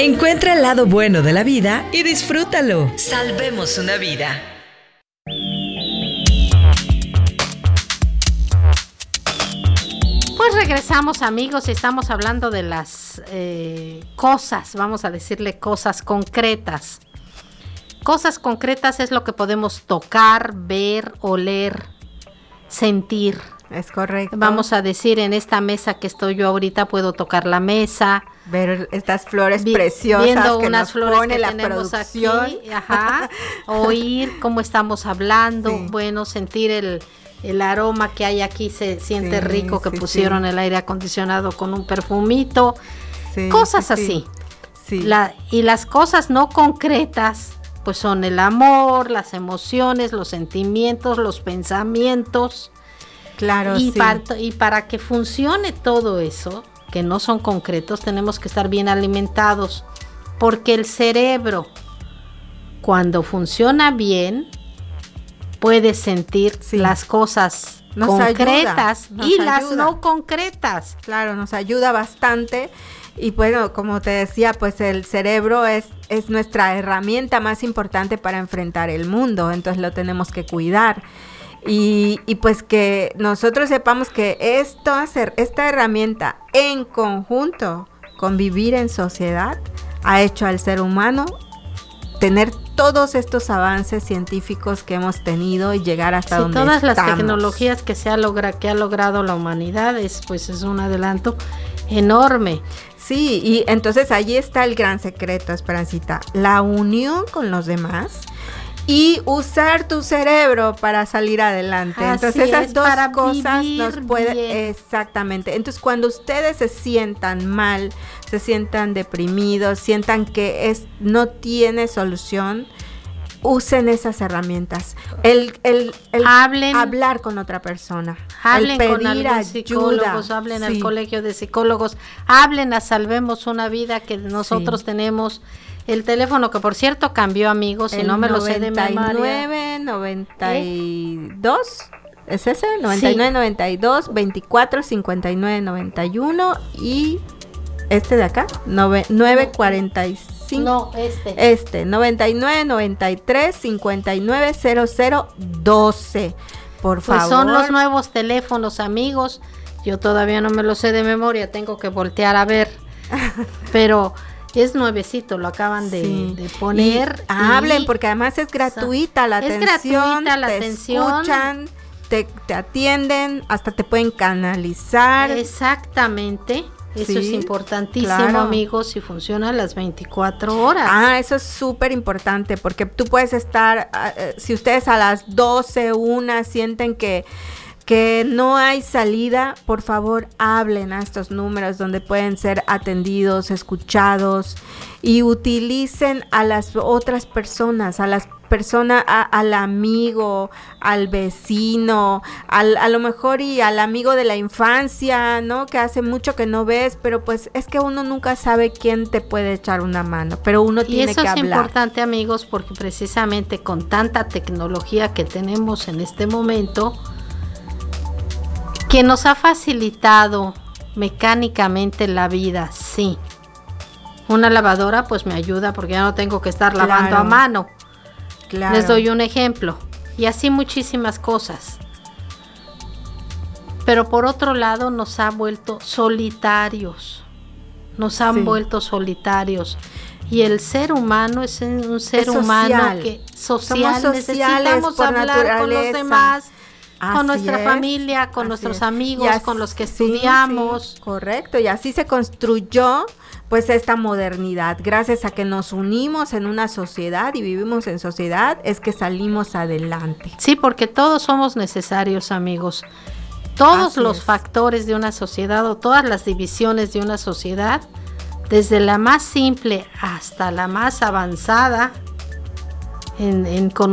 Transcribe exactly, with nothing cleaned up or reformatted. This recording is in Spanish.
Encuentra el lado bueno de la vida y disfrútalo. Salvemos una vida. Pues regresamos, amigos, y estamos hablando de las eh, cosas, vamos a decirle cosas concretas. Cosas concretas es lo que podemos tocar, ver, oler, sentir. Es correcto. Vamos a decir, en esta mesa que estoy yo ahorita, puedo tocar la mesa. Ver estas flores vi- preciosas viendo que unas nos flores pone que la tenemos producción. Aquí, ajá, oír cómo estamos hablando, Sí. bueno, sentir el, el aroma que hay aquí, se siente Sí, rico, que sí, pusieron sí. el aire acondicionado con un perfumito, Sí, cosas sí, así. sí. Sí. La, y las cosas no concretas, pues son el amor, las emociones, los sentimientos, los pensamientos. Claro, Y, sí. para, y para que funcione todo eso, que no son concretos, tenemos que estar bien alimentados, porque el cerebro, cuando funciona bien, puede sentir Sí. las cosas Nos concretas ayuda, nos y las ayuda. no concretas. Claro, nos ayuda bastante. Y bueno, como te decía, pues el cerebro es, es nuestra herramienta más importante para enfrentar el mundo, entonces lo tenemos que cuidar. Y, y pues que nosotros sepamos que esto hacer, esta herramienta en conjunto con vivir en sociedad ha hecho al ser humano tener todos estos avances científicos que hemos tenido y llegar hasta Sí, donde todas las estamos. tecnologías que se ha logra, que ha logrado la humanidad es, pues es un adelanto enorme. Sí, y entonces allí está el gran secreto, Esperancita, la unión con los demás y usar tu cerebro para salir adelante. Así Entonces esas es, dos para cosas vivir nos pueden, bien. exactamente. Entonces cuando ustedes se sientan mal, se sientan deprimidos, sientan que es no tiene solución, usen esas herramientas. El, el, el Hablen. hablar con otra persona, Hablen el pedir con algunos psicólogos, ayuda. hablen Sí. al colegio de psicólogos, hablen a Salvemos una Vida, que nosotros Sí. tenemos el teléfono, que por cierto cambió, amigos, si no me lo sé de memoria. noventa y nueve, noventa y dos, ¿es ese? noventa y nueve, noventa y dos, veinticuatro, cincuenta y nueve, noventa y uno y este de acá, nueve cuarenta y cinco. No, este. Este, noventa y nueve, noventa y tres, cincuenta y nueve, cero cero, doce. Por Pues favor. son los nuevos teléfonos, amigos. Yo todavía no me lo sé de memoria, tengo que voltear a ver. Pero es nuevecito, lo acaban de, Sí. de poner. Y hablen, y porque además es gratuita la es atención. gratuita la te atención. escuchan, te, te atienden, hasta te pueden canalizar. Exactamente. Eso Sí, es importantísimo, claro. amigos, y funciona a las veinticuatro horas. Ah, eso es súper importante, porque tú puedes estar, uh, si ustedes a las doce, una sienten que, que no hay salida, por favor hablen a estos números donde pueden ser atendidos, escuchados, y utilicen a las otras personas, a las personas, al amigo, al vecino, al, a lo mejor y al amigo de la infancia, ¿no? Que hace mucho que no ves, pero pues es que uno nunca sabe quién te puede echar una mano, pero uno Y tiene eso que es hablar. importante, amigos, porque precisamente con tanta tecnología que tenemos en este momento, que nos ha facilitado mecánicamente la vida, sí. Una lavadora pues me ayuda porque ya no tengo que estar lavando Claro. a mano. Claro. Les doy un ejemplo. Y así muchísimas cosas. Pero por otro lado nos ha vuelto solitarios. Nos han Sí. vuelto solitarios. Y el ser humano es un ser Es social. humano que social, Somos sociales necesitamos por hablar con los naturaleza. demás, Así con nuestra es, familia, con así nuestros es. amigos, Y así- con los que sí, estudiamos. sí, correcto, y así se construyó pues esta modernidad. Gracias a que nos unimos en una sociedad y vivimos en sociedad, es que salimos adelante. Sí, porque todos somos necesarios, amigos. Todos Así los es. factores de una sociedad o todas las divisiones de una sociedad, desde la más simple hasta la más avanzada en, en